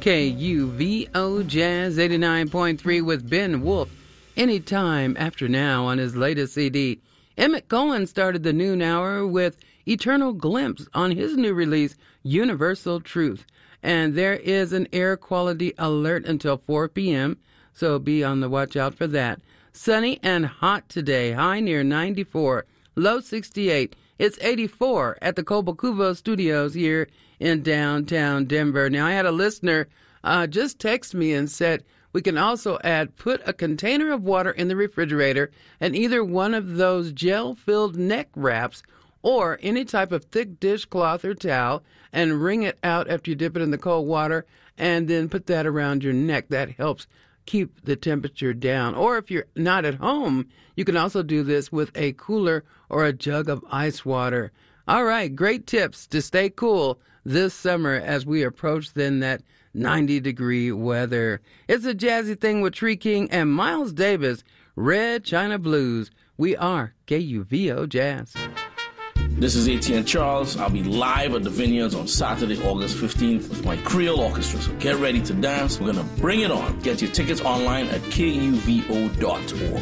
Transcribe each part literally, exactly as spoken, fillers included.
K U V O Jazz eighty-nine point three with Ben Wolf, Anytime After Now on his latest C D. Emmett Cohen started the noon hour with Eternal Glimpse on his new release, Universal Truth. And there is an air quality alert until four p.m., so be on the watch out for that. Sunny and hot today, high near ninety-four, low sixty-eight. It's eighty-four at the Cobo Studios here in downtown Denver. Now, I had a listener uh, just text me and said, we can also add, put a container of water in the refrigerator and either one of those gel-filled neck wraps or any type of thick dishcloth or towel and wring it out after you dip it in the cold water and then put that around your neck. That helps keep the temperature down. Or if you're not at home, you can also do this with a cooler or a jug of ice water. All right, great tips to stay cool this summer as we approach then that ninety degree weather. It's a jazzy thing with Tree King and Miles Davis, Red China Blues. We are K U V O Jazz. This is A T N Charles. I'll be live at the Vineyards on Saturday, August fifteenth with my Creole Orchestra. So get ready to dance. We're going to bring it on. Get your tickets online at K U V O dot org.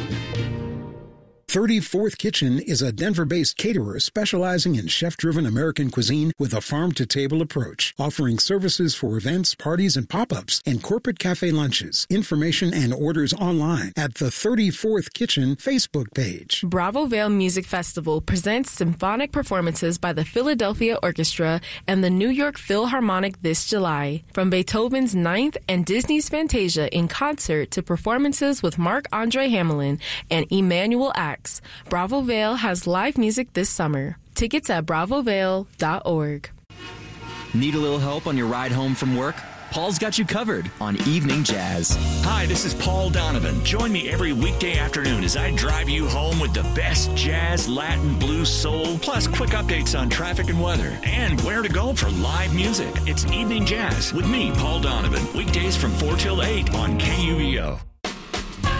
thirty-fourth Kitchen is a Denver-based caterer specializing in chef-driven American cuisine with a farm-to-table approach, offering services for events, parties, and pop-ups, and corporate cafe lunches. Information and orders online at the thirty-fourth Kitchen Facebook page. Bravo Vale Music Festival presents symphonic performances by the Philadelphia Orchestra and the New York Philharmonic this July. From Beethoven's Ninth and Disney's Fantasia in concert to performances with Marc-Andre Hamelin and Emmanuel Ax, Bravo Vale has live music this summer. Tickets at bravo vale dot org. Need a little help on your ride home from work? Paul's got you covered on Evening Jazz. Hi, this is Paul Donovan. Join me every weekday afternoon as I drive you home with the best jazz, Latin, blues, soul, plus quick updates on traffic and weather, and where to go for live music. It's Evening Jazz with me, Paul Donovan, weekdays from four till eight on K U V O.